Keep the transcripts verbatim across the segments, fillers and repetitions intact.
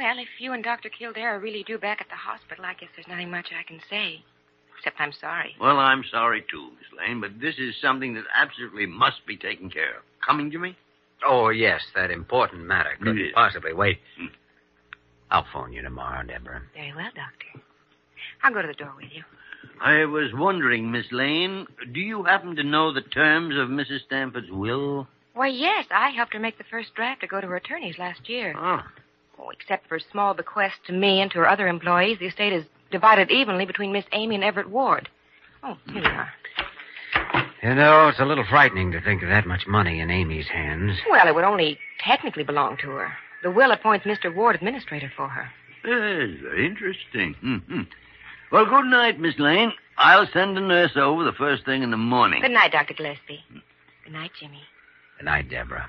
Well, if you and Doctor Kildare are really due back at the hospital, I guess there's nothing much I can say. Except I'm sorry. Well, I'm sorry, too, Miss Lane, but this is something that absolutely must be taken care of. Coming, Jimmy? Oh, yes, that important matter couldn't Yes. possibly wait. Hmm. I'll phone you tomorrow, Deborah. Very well, Doctor. I'll go to the door with you. I was wondering, Miss Lane, do you happen to know the terms of Missus Stanford's will? Why, yes, I helped her make the first draft to go to her attorneys last year. Oh. Oh, except for a small bequest to me and to her other employees, the estate is divided evenly between Miss Amy and Everett Ward. Oh, here you are. You know, it's a little frightening to think of that much money in Amy's hands. Well, it would only technically belong to her. The will appoints Mister Ward administrator for her. Yes, very interesting. Mm-hmm. Well, good night, Miss Lane. I'll send a nurse over the first thing in the morning. Good night, Doctor Gillespie. Good night, Jimmy. Good night, Deborah.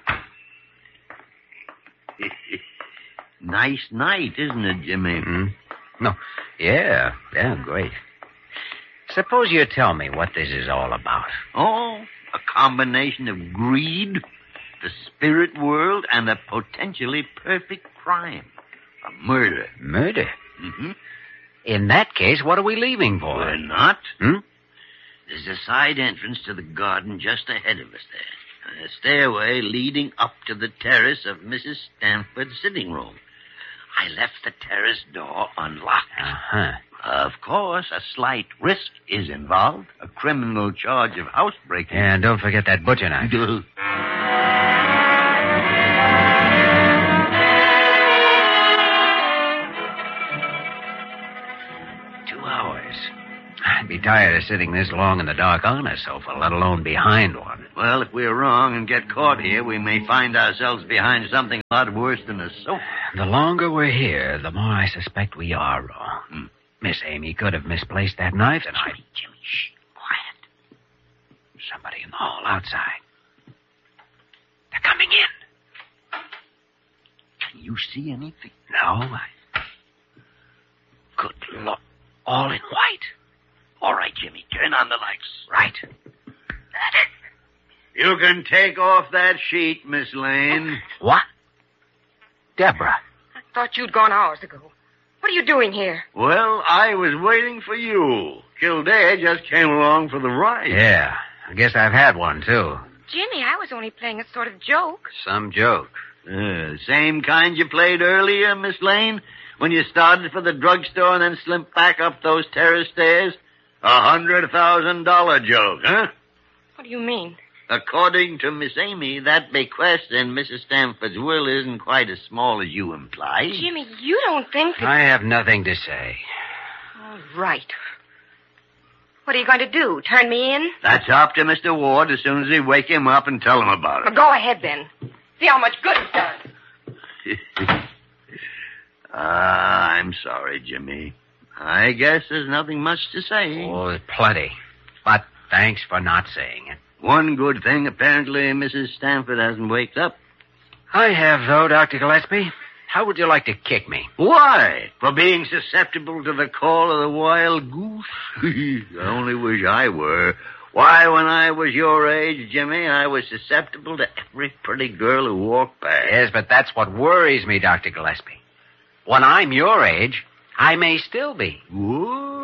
Nice night, isn't it, Jimmy? Hmm? No. Yeah, yeah, great. Suppose you tell me what this is all about. Oh, a combination of greed, the spirit world, and a potentially perfect crime. A murder. Murder? Mm-hmm. In that case, what are we leaving for? We're not. Hmm? There's a side entrance to the garden just ahead of us there. And a stairway leading up to the terrace of Missus Stanford's sitting room. I left the terrace door unlocked. Uh-huh. Of course, a slight risk is involved. A criminal charge of housebreaking. And don't forget that butcher knife. Two hours. I'd be tired of sitting this long in the dark on a sofa, let alone behind one. Well, if we're wrong and get caught here, we may find ourselves behind something a lot worse than a sofa. The longer we're here, the more I suspect we are wrong. Hmm. Miss Amy could have misplaced that knife, and I... Jimmy, Jimmy, shh, quiet. Somebody in the hall outside. They're coming in. Can you see anything? No, I... Good Lord. All in white. All right, Jimmy, turn on the lights. Right. You can take off that sheet, Miss Lane. What? Deborah. I thought you'd gone hours ago. What are you doing here? Well, I was waiting for you. Kildare just came along for the ride. Yeah, I guess I've had one, too. Jimmy, I was only playing a sort of joke. Some joke. Uh, same kind you played earlier, Miss Lane? When you started for the drugstore and then slipped back up those terrace stairs? A hundred thousand dollar joke, huh? What do you mean? According to Miss Amy, that bequest in Missus Stanford's will isn't quite as small as you imply. Jimmy, you don't think that... I have nothing to say. All right. What are you going to do, turn me in? That's up to Mister Ward as soon as we wake him up and tell him about it. Well, go ahead, then. See how much good it does. Ah, I'm sorry, Jimmy. I guess there's nothing much to say. Oh, plenty. But thanks for not saying it. One good thing, apparently Missus Stanford hasn't waked up. I have, though, Doctor Gillespie. How would you like to kick me? Why? For being susceptible to the call of the wild goose? I only wish I were. Why, when I was your age, Jimmy, I was susceptible to every pretty girl who walked by. Yes, but that's what worries me, Doctor Gillespie. When I'm your age, I may still be. Whoa.